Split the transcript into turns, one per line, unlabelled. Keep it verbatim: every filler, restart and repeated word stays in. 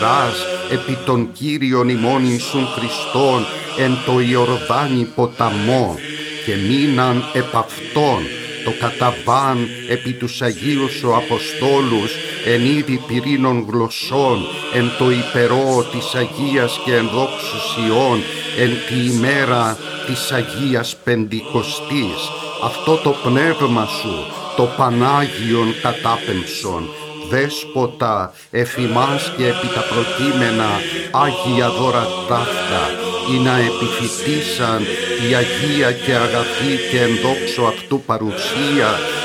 επί των Κύριων ημών Ιησούν Χριστόν εν το Ιορδάνη ποταμό, και μείναν επ' αυτόν το καταβάν επί τους Αγίους ο Αποστόλους εν είδη πυρήνων γλωσσών εν το υπερό της Αγίας και ενδόξους Ιών εν τη ημέρα της Αγίας Πεντηκοστής. Αυτό το πνεύμα σου το Πανάγιον κατάπεμψον. Δέσποτα, εφημάς και επί τα προκείμενα Άγια δώρα ταύτα, ή να επιφυτίσαν η Αγία και αγαθή και ενδόξω αυτού παρουσία